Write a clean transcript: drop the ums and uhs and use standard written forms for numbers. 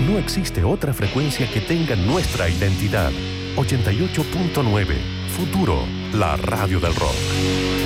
No existe otra frecuencia que tenga nuestra identidad. 88.9. Futuro, la radio del rock.